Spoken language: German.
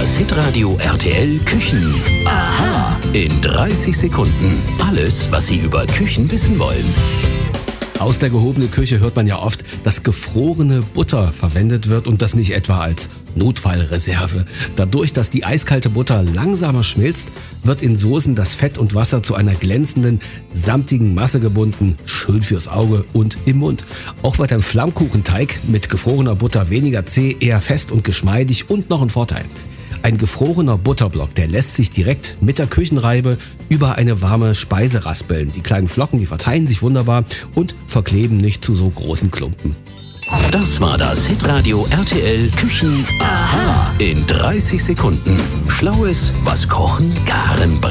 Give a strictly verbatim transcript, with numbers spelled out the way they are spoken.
Das Hitradio R T L Küchen. Aha. In dreißig Sekunden. Alles, was Sie über Küchen wissen wollen. Aus der gehobenen Küche hört man ja oft, dass gefrorene Butter verwendet wird und das nicht etwa als Notfallreserve. Dadurch, dass die eiskalte Butter langsamer schmilzt, wird in Soßen das Fett und Wasser zu einer glänzenden, samtigen Masse gebunden, schön fürs Auge und im Mund. Auch wird ein Flammkuchenteig mit gefrorener Butter weniger zäh, eher fest und geschmeidig und noch ein Vorteil. Ein gefrorener Butterblock, der lässt sich direkt mit der Küchenreibe über eine warme Speise raspeln. Die kleinen Flocken, die verteilen sich wunderbar und verkleben nicht zu so großen Klumpen. Das war das Hitradio R T L Küchen. Aha. In dreißig Sekunden. Schlaues, was Kochen, Garen, Braten